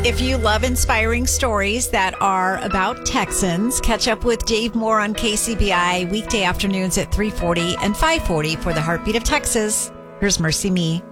If you love inspiring stories that are about Texans, catch up with Dave Moore on KCBI weekday afternoons at 3:40 and 5:40 for the Heartbeat of Texas. Here's Mercy Me.